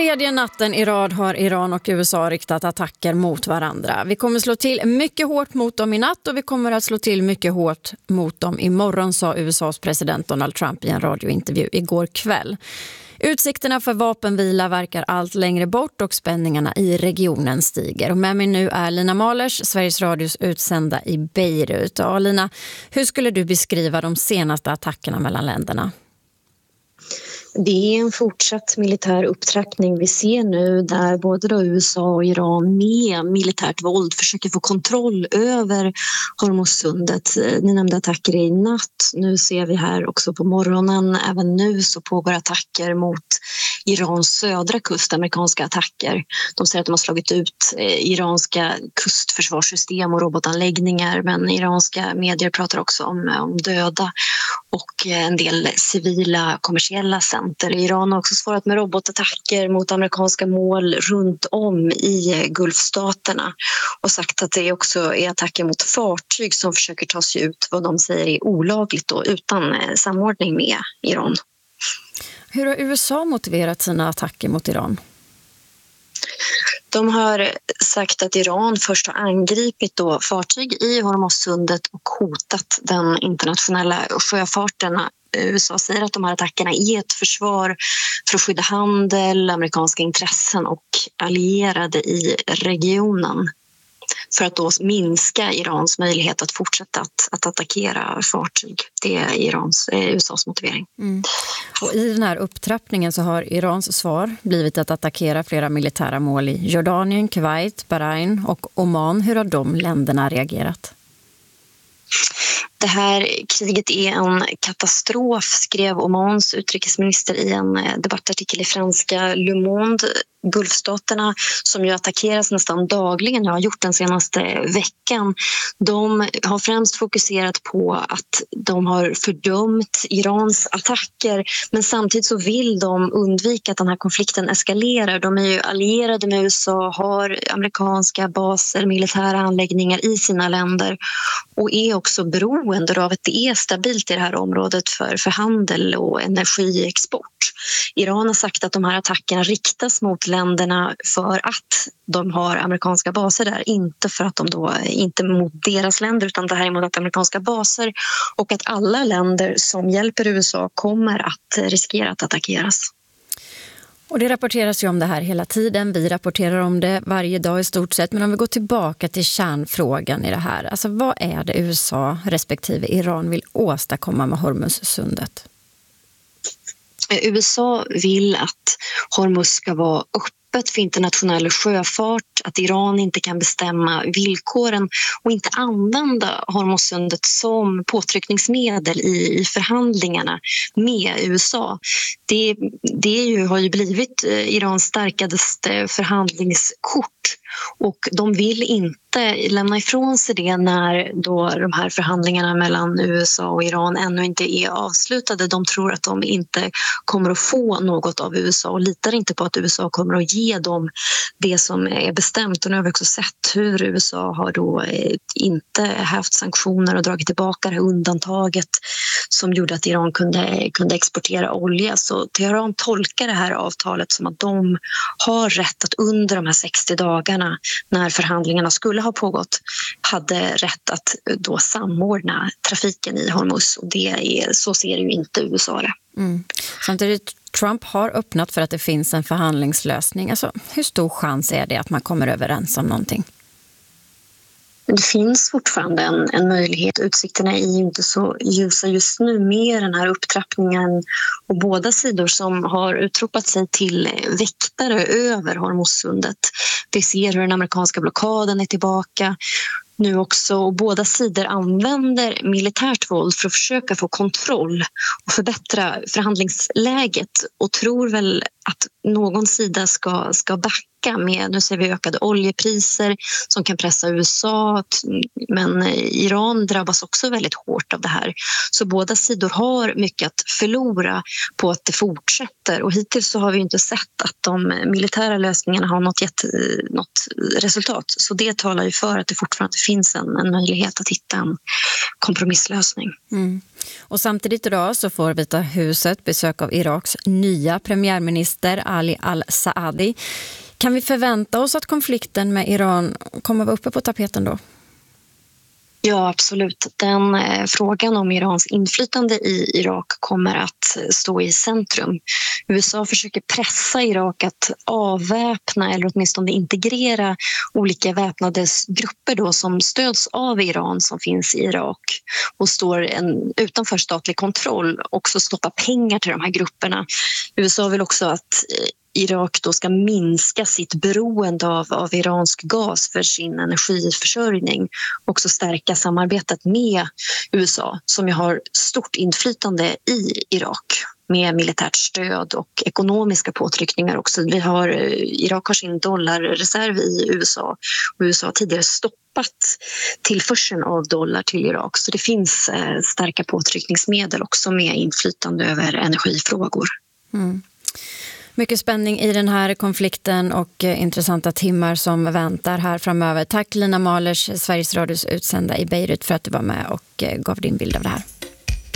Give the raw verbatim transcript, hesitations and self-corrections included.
tredje natten i rad har Iran och U S A riktat attacker mot varandra. Vi kommer slå till mycket hårt mot dem i natt och vi kommer att slå till mycket hårt mot dem imorgon, sa U S A:s president Donald Trump i en radiointervju igår kväll. Utsikterna för vapenvila verkar allt längre bort och spänningarna i regionen stiger. Och med mig nu är Lina Mahlers, Sveriges Radios utsända i Beirut. Ja, Lina, hur skulle du beskriva de senaste attackerna mellan länderna? Det är en fortsatt militär upptrappning vi ser nu där både då U S A och Iran med militärt våld försöker få kontroll över Hormuzsundet. Ni nämnde attacker i natt. Nu ser vi här också på morgonen. Även nu så pågår attacker mot Irans södra kust, amerikanska attacker. De säger att de har slagit ut iranska kustförsvarssystem och robotanläggningar, men iranska medier pratar också om, om döda och en del civila kommersiella center. Iran har också svarat med robotattacker mot amerikanska mål runt om i Gulfstaterna och sagt att det också är attacker mot fartyg som försöker ta sig ut, vad de säger är olagligt då, utan samordning med Iran. Hur har U S A motiverat sina attacker mot Iran? De har sagt att Iran först har angripit då fartyg i Hormuzsundet och hotat den internationella sjöfarten. U S A säger att de här attackerna är ett försvar för att skydda handel, amerikanska intressen och allierade i regionen, för att då minska Irans möjlighet att fortsätta att, att attackera fartyg. Det är Irans, eh, U S A:s motivering. Mm. Och i den här upptrappningen så har Irans svar blivit att attackera flera militära mål i Jordanien, Kuwait, Bahrain och Oman. Hur har de länderna reagerat? Det här kriget är en katastrof, skrev Omans utrikesminister i en debattartikel i franska Le Monde. Gulfstaterna, som ju attackeras nästan dagligen, har gjort den senaste veckan. De har främst fokuserat på att de har fördömt Irans attacker, men samtidigt så vill de undvika att den här konflikten eskalerar. De är ju allierade med U S A, har amerikanska baser, militära anläggningar i sina länder och är också beroende av att det är stabilt i det här området för, för handel och energiexport. Iran har sagt att de här attackerna riktas mot länderna för att de har amerikanska baser där, inte för att de då inte mot deras länder, utan det här är mot amerikanska baser, och att alla länder som hjälper U S A kommer att riskera att attackeras. Och det rapporteras ju om det här hela tiden. Vi rapporterar om det varje dag i stort sett. Men om vi går tillbaka till kärnfrågan i det här. Alltså vad är det U S A respektive Iran vill åstadkomma med Hormuzsundet? U S A vill att Hormuz ska vara öppet för internationell sjöfart, att Iran inte kan bestämma villkoren och inte använda Hormuzsundet som påtryckningsmedel i, i förhandlingarna med U S A. Det, det ju, har ju blivit Irans starkaste förhandlingskort och de vill inte lämna ifrån sig det när då de här förhandlingarna mellan U S A och Iran ännu inte är avslutade. De tror att de inte kommer att få något av U S A och litar inte på att U S A kommer att ge dem det som är bestämt. Och nu har vi också sett hur U S A har då inte haft sanktioner och dragit tillbaka det här undantaget som gjorde att Iran kunde, kunde exportera olja. Så Teheran tolkar det här avtalet som att de har rätt att under de här sextio dagarna när förhandlingarna skulle ha pågått hade rätt att då samordna trafiken i Hormuz, och det är, så ser ju inte U S A det. Mm. Samtidigt Trump har öppnat för att det finns en förhandlingslösning. Alltså, hur stor chans är det att man kommer överens om någonting? Det finns fortfarande en, en möjlighet. Utsikterna är ju inte så ljusa just nu med den här upptrappningen, och båda sidor som har utropat sig till väktare över Hormuzsundet. Vi ser hur den amerikanska blockaden är tillbaka nu också, och båda sidor använder militärt våld för att försöka få kontroll och förbättra förhandlingsläget och tror väl att någon sida ska, ska backa med. Nu ser vi ökade oljepriser som kan pressa U S A, men Iran drabbas också väldigt hårt av det här. Så båda sidor har mycket att förlora på att det fortsätter, och hittills så har vi inte sett att de militära lösningarna har något, gett, något resultat. Så det talar ju för att det fortfarande finns en, en möjlighet att hitta en kompromisslösning. Mm. Och samtidigt idag så får Vita huset besök av Iraks nya premiärminister Ali al-Saadi. Kan vi förvänta oss att konflikten med Iran kommer att vara uppe på tapeten då? Ja, absolut. Den eh, frågan om Irans inflytande i Irak kommer att stå i centrum. U S A försöker pressa Irak att avväpna eller åtminstone integrera olika väpnade grupper då som stöds av Iran som finns i Irak och står en, utanför statlig kontroll, också stoppa pengar till de här grupperna. U S A vill också att eh, Irak då ska minska sitt beroende av, av iransk gas för sin energiförsörjning och också stärka samarbetet med U S A som ju har stort inflytande i Irak med militärt stöd och ekonomiska påtryckningar också. Vi har, Irak har sin dollarreserv i U S A och U S A har tidigare stoppat tillförseln av dollar till Irak, så det finns eh, starka påtryckningsmedel också med inflytande över energifrågor. Mm. Mycket spänning i den här konflikten och intressanta timmar som väntar här framöver. Tack Lina Mahlers, Sveriges Radios utsända i Beirut, för att du var med och gav din bild av det här.